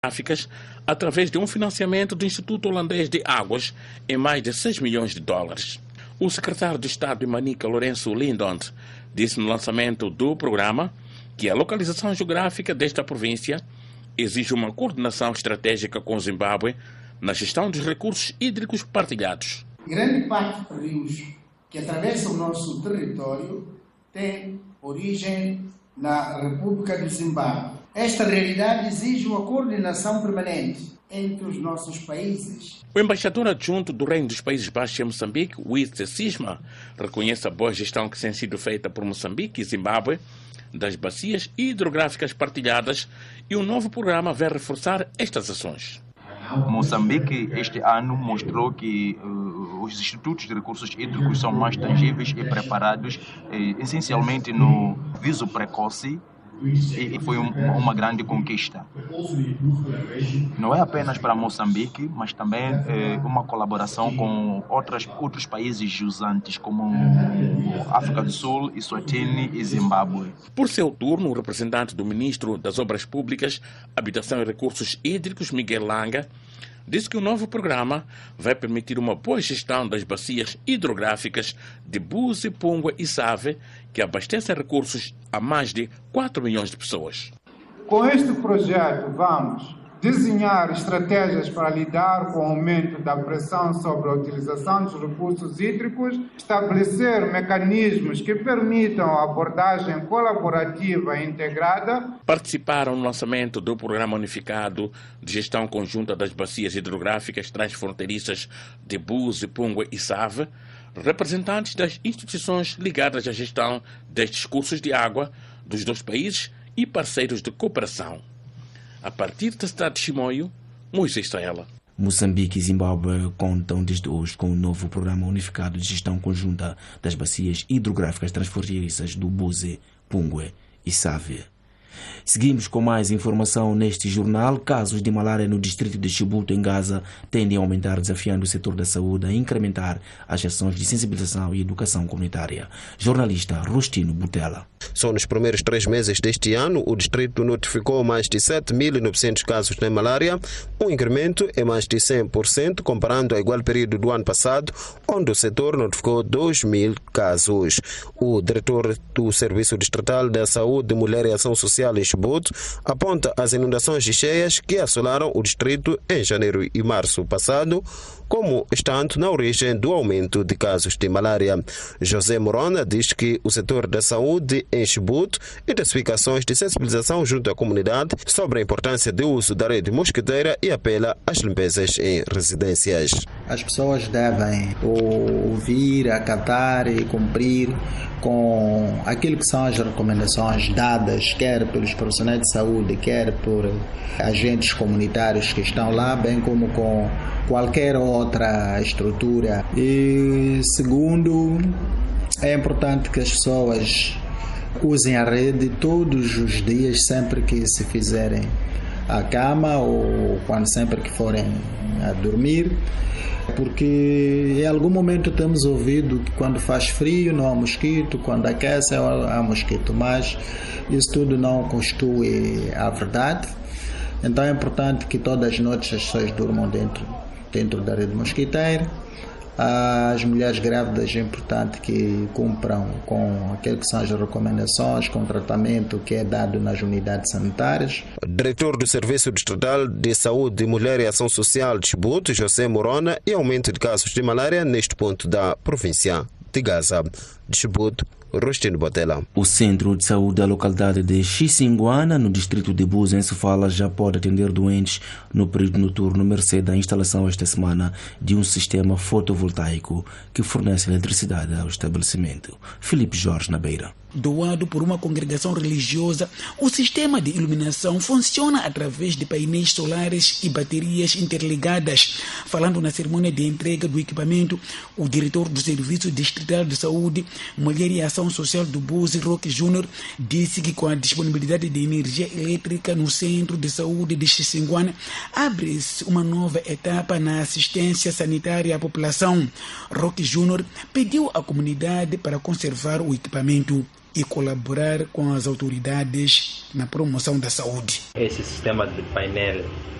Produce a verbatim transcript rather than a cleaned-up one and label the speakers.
Speaker 1: hidrográficas através de um financiamento do Instituto Holandês de Águas em mais de seis milhões de dólares. O secretário de Estado de Manica, Lourenço Lindont, disse no lançamento do programa que a localização geográfica desta província exige uma coordenação estratégica com o Zimbábue na gestão dos recursos hídricos partilhados.
Speaker 2: Grande parte dos rios que atravessam o nosso território tem origem na República do Zimbábue. Esta realidade exige uma coordenação permanente entre os nossos países.
Speaker 1: O embaixador adjunto do Reino dos Países Baixos em Moçambique, Wietse Sisma, reconhece a boa gestão que tem sido feita por Moçambique e Zimbábue das bacias hidrográficas partilhadas e o novo programa vai reforçar estas ações.
Speaker 3: Moçambique este ano mostrou que uh, os institutos de recursos hídricos são mais tangíveis e preparados, eh, essencialmente no aviso precoce, e, e foi um, uma grande conquista. Não é apenas para Moçambique, mas também eh, uma colaboração com outras, outros países jusantes, como África do Sul, Eswatini e Zimbábue.
Speaker 1: Por seu turno, o representante do ministro das Obras Públicas, Habitação e Recursos Hídricos, Miguel Langa, disse que o novo programa vai permitir uma boa gestão das bacias hidrográficas de Buzi, Pungwe e Save, que abastecem recursos a mais de quatro milhões de pessoas.
Speaker 4: Com este projeto, vamos desenhar estratégias para lidar com o aumento da pressão sobre a utilização dos recursos hídricos, estabelecer mecanismos que permitam a abordagem colaborativa e integrada.
Speaker 1: Participaram no lançamento do Programa Unificado de Gestão Conjunta das Bacias Hidrográficas Transfronteiriças de Buzi, Pungwe e Save, representantes das instituições ligadas à gestão destes cursos de água dos dois países e parceiros de cooperação. A partir da cidade de Chimoio, Moisés Estrela.
Speaker 5: Moçambique e Zimbábue contam desde hoje com o novo Programa Unificado de Gestão Conjunta das Bacias Hidrográficas Transfronteiriças do Buzi, Pungwe e Save. Seguimos com mais informação neste jornal. Casos de malária no distrito de Chibuto, em Gaza, tendem a aumentar, desafiando o setor da saúde a incrementar as ações de sensibilização e educação comunitária. Jornalista Rostino Butela.
Speaker 6: Só nos primeiros três meses deste ano, o distrito notificou mais de sete mil e novecentos casos de malária, um incremento em mais de cem por cento comparando ao igual período do ano passado, onde o setor notificou dois mil casos. O diretor do Serviço Distrital da Saúde, Mulher e Ação Social em Chibuto aponta as inundações de cheias que assolaram o distrito em janeiro e março passado como estando na origem do aumento de casos de malária. José Morona diz que o setor da saúde em Chibuto intensifica ações de sensibilização junto à comunidade sobre a importância do uso da rede mosquiteira e apela às limpezas em residências.
Speaker 7: As pessoas devem ouvir, acatar e cumprir com aquilo que são as recomendações dadas, quer pelos profissionais de saúde, quer por agentes comunitários que estão lá, bem como com qualquer outra estrutura. E segundo, é importante que as pessoas usem a rede todos os dias, sempre que se fizerem à cama ou quando sempre que forem a dormir, porque em algum momento temos ouvido que quando faz frio não há mosquito, quando aquece há mosquito, mas isso tudo não constitui a verdade. Então é importante que todas as noites as pessoas durmam dentro, dentro da rede mosquiteira. As mulheres grávidas é importante que cumpram com aquilo que são as recomendações, com o tratamento que é dado nas unidades sanitárias.
Speaker 6: Diretor do Serviço Distrital de Saúde, Mulher e Ação Social de Chibuto, José Morona, e aumento de casos de malária neste ponto da província de Gaza. De Chibuto, Rostino Botela.
Speaker 5: O Centro de Saúde da localidade de Xissinguana, no distrito de Buzi, em Sofala, já pode atender doentes no período noturno, mercê da instalação esta semana de um sistema fotovoltaico que fornece eletricidade ao estabelecimento. Filipe Jorge, na Beira.
Speaker 8: Doado por uma congregação religiosa, o sistema de iluminação funciona através de painéis solares e baterias interligadas. Falando na cerimônia de entrega do equipamento, o diretor do Serviço Distrital de Saúde, Mulher e Ação Social do Buzi, Roque Júnior, disse que com a disponibilidade de energia elétrica no Centro de Saúde de Xissinguana, abre-se uma nova etapa na assistência sanitária à população. Roque Júnior pediu à comunidade para conservar o equipamento. e colaborar com as autoridades na promoção da saúde.
Speaker 9: Esse sistema de painel